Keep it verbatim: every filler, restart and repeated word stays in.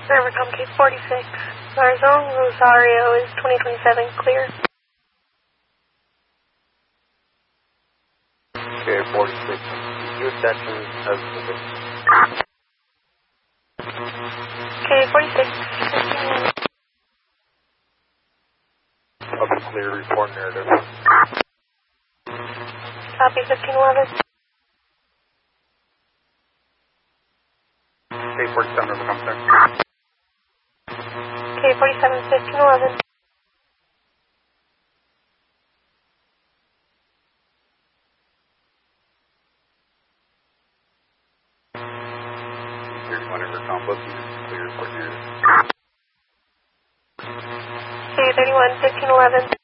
Rivercom K forty-six. Marzone Rosario is twenty twenty-seven clear. K forty-six. New section of the K forty-six. Copy clear, report narrative. Copy fifteen eleven. K forty-seven, Rivercom, sir. K forty-seven, fifteen eleven. thirty-one, Rivercom, booking clear, report narrative. K thirty-one, fifteen eleven.